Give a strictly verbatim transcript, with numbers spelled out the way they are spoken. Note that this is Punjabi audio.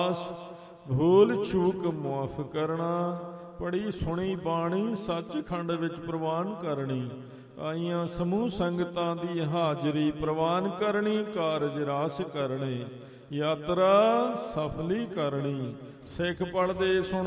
ਅਰਦਾਸ, ਭੂਲ ਚੂਕ ਮੁਆਫ ਕਰਨਾ, ਪੜੀ ਸੁਣੀ ਬਾਣੀ ਸੱਚਖੰਡ ਵਿੱਚ ਪ੍ਰਵਾਨ ਕਰਨੀ, ਆਈਆਂ ਸਮੂਹ ਸੰਗਤਾਂ ਦੀ ਹਾਜ਼ਰੀ ਪ੍ਰਵਾਨ ਕਰਨੀ, ਕਾਰਜ ਰਾਸ ਕਰਨੇ, ਯਾਤਰਾ ਸਫਲੀ ਕਰਨੀ। ਸਿੱਖ ਪੜ੍ਹਦੇ ਸੁਣ